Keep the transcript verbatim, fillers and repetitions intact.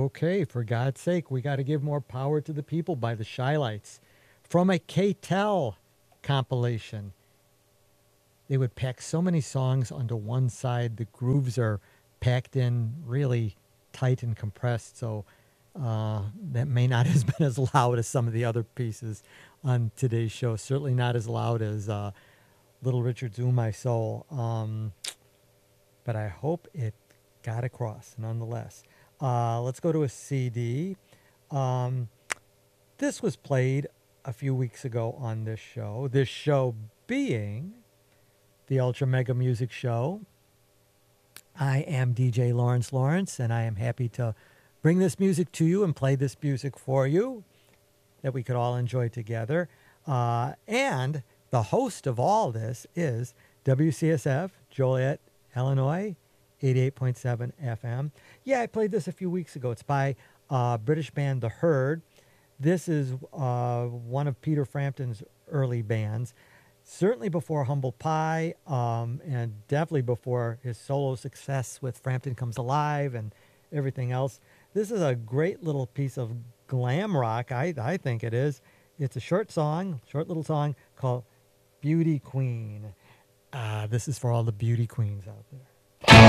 Okay, for God's sake, we got to give more power to the people by the Shylights. From a K-Tel compilation. They would pack so many songs onto one side. The grooves are packed in really tight and compressed, so uh, that may not have been as loud as some of the other pieces on today's show. Certainly not as loud as uh, Little Richard's "Ooh My Soul," um, but I hope it got across nonetheless. Uh, let's go to a C D. Um, this was played a few weeks ago on this show. This show being the Ultra Mega Music Show. I am D J Lawrence Lawrence, and I am happy to bring this music to you and play this music for you that we could all enjoy together. Uh, and the host of all this is W C S F, Joliet, Illinois, eighty-eight point seven F M. Yeah, I played this a few weeks ago. It's by uh, British band The Herd. This is uh, one of Peter Frampton's early bands. Certainly before Humble Pie, um, and definitely before his solo success with Frampton Comes Alive and everything else. This is a great little piece of glam rock, I, I think it is. It's a short song, short little song called Beauty Queen. Uh, this is for all the beauty queens out there.